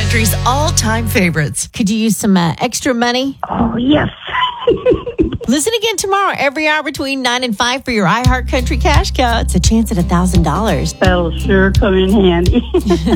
Country's all-time favorites. Could you use some extra money? Oh, yes. Listen again tomorrow, every hour between 9 and 5 for your iHeart Country Cash Cow. It's a chance at $1,000. That'll sure come in handy.